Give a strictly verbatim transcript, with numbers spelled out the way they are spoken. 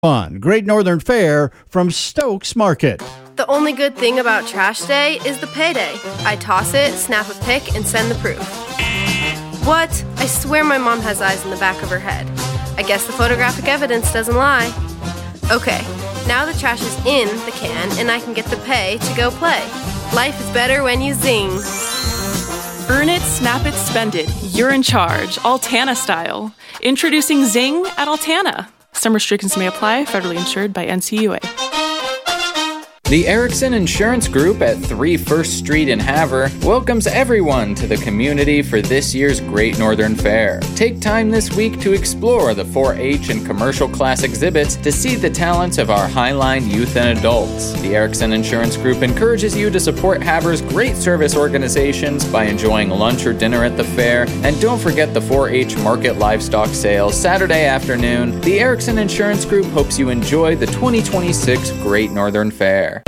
Fun. Great Northern Fair from Stokes Market. The only good thing about trash day is the payday. I toss it, snap a pic, and send the proof. What? I swear my mom has eyes in the back of her head. I guess the photographic evidence doesn't lie. Okay, now the trash is in the can and I can get the pay to go play. Life is better when you zing. Earn it, snap it, spend it. You're in charge, Altana style. Introducing Zing at Altana. Some restrictions may apply, federally insured by N C U A. The Erickson Insurance Group at three First Street in Havre welcomes everyone to the community for this year's Great Northern Fair. Take time this week to explore the four H and commercial class exhibits to see the talents of our Highline youth and adults. The Erickson Insurance Group encourages you to support Havre's great service organizations by enjoying lunch or dinner at the fair. And don't forget the four H Market Livestock Sales Saturday afternoon. The Erickson Insurance Group hopes you enjoy the twenty twenty-six Great Northern Fair.